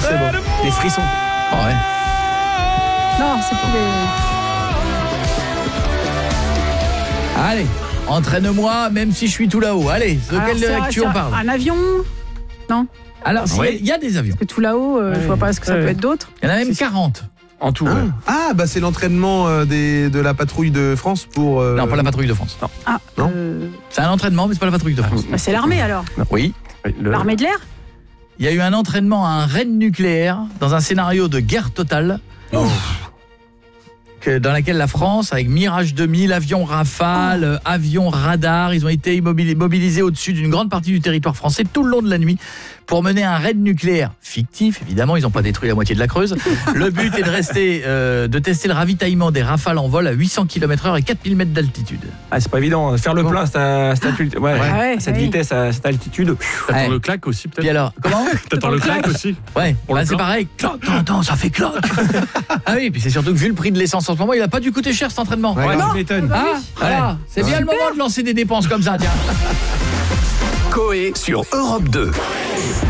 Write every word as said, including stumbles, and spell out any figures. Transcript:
c'est bon. Les frissons. Oh, ouais. Non, c'est pour les... Allez, entraîne-moi même si je suis tout là-haut. Allez, de Alors, quelle c'est- actu c'est on parle? Un avion? Non. Alors, il Oui. y, y a des avions. Parce que tout là-haut, euh, je vois pas ce que ça Ouais. peut être d'autre. Il y en a même quarante. En tout, ouais. Ah, bah c'est l'entraînement euh, des, de la patrouille de France pour... euh, Non, pas la patrouille de France. Non. Ah, Non. euh, C'est un entraînement, mais c'est pas la patrouille de France. bah, c'est l'armée alors. Oui. Oui, le- L'armée de l'air? Il y a eu un entraînement à un raid nucléaire dans un scénario de guerre totale. Que, dans laquelle la France, avec Mirage deux mille, avions Rafale, euh, avions radar, ils ont été immobili- mobilisés au-dessus d'une grande partie du territoire français tout le long de la nuit pour mener un raid nucléaire fictif. Évidemment, ils n'ont pas détruit la moitié de la Creuse. Le but est de rester, euh, de tester le ravitaillement des Rafales en vol à huit cents kilomètres heure et quatre mille mètres d'altitude. Ah, c'est pas évident. Faire le Bon. plein, c'est à, c'est à alti- ouais, Ouais, à cette oui. vitesse, à cette altitude. T'attends Ouais. le claque aussi, Puis peut-être. alors, comment? T'attends le claque aussi. Ouais, Pour bah, le c'est plan. pareil. Cloc, t'entends, ça fait cloc. Ah oui, puis c'est surtout que vu le prix de l'essence en ce moment, il a pas dû coûter cher cet entraînement. Ouais, Ouais, non. tu m'étonnes. Ah, voilà. C'est bien le moment de lancer des dépenses comme ça, tiens. Coé sur Europe deux.